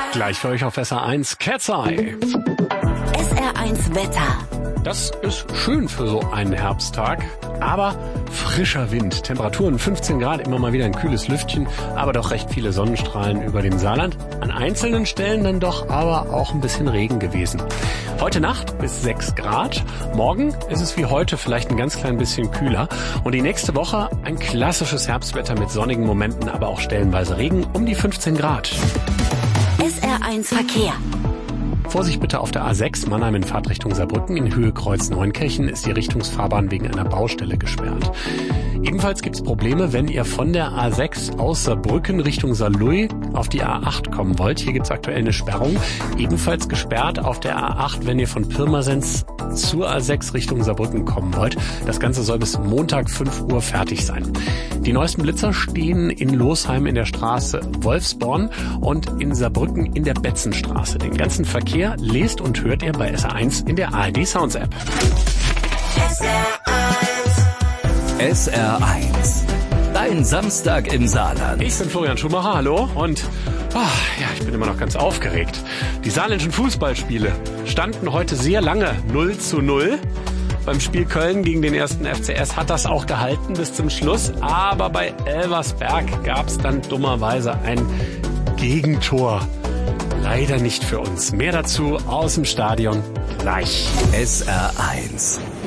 Gleich für euch auf SR1 Cat's Eye. SR1 Wetter. Das ist schön für so einen Herbsttag, aber frischer Wind. Temperaturen 15 Grad, immer mal wieder ein kühles Lüftchen, aber doch recht viele Sonnenstrahlen über dem Saarland. An einzelnen Stellen dann doch aber auch ein bisschen Regen gewesen. Heute Nacht bis 6 Grad. Morgen ist es wie heute vielleicht ein ganz klein bisschen kühler. Und die nächste Woche ein klassisches Herbstwetter mit sonnigen Momenten, aber auch stellenweise Regen um die 15 Grad. SR1 Verkehr. Vorsicht bitte auf der A6 Mannheim in Fahrtrichtung Saarbrücken. In Höhe Kreuz Neunkirchen ist die Richtungsfahrbahn wegen einer Baustelle gesperrt. Ebenfalls gibt's Probleme, wenn ihr von der A6 aus Saarbrücken Richtung Saarlouis auf die A8 kommen wollt. Hier gibt's aktuell eine Sperrung. Ebenfalls gesperrt auf der A8, wenn ihr von Pirmasens zur A6 Richtung Saarbrücken kommen wollt. Das Ganze soll bis Montag 5 Uhr fertig sein. Die neuesten Blitzer stehen in Losheim in der Straße Wolfsborn und in Saarbrücken in der Betzenstraße. Den ganzen Verkehr lest und hört ihr bei SR1 in der ARD Sounds App. SR1. Dein Samstag im Saarland. Ich bin Florian Schumacher, hallo. Und ich bin immer noch ganz aufgeregt. Die saarländischen Fußballspiele standen heute sehr lange 0:0. Beim Spiel Köln gegen den 1. FCS hat das auch gehalten bis zum Schluss. Aber bei Elversberg gab es dann dummerweise ein Gegentor. Leider nicht für uns. Mehr dazu aus dem Stadion gleich. SR1.